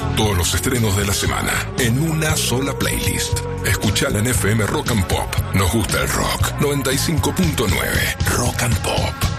Todos los estrenos de la semana en una sola playlist. Escuchala en FM Rock and Pop. Nos gusta el rock. 95.9 Rock and Pop.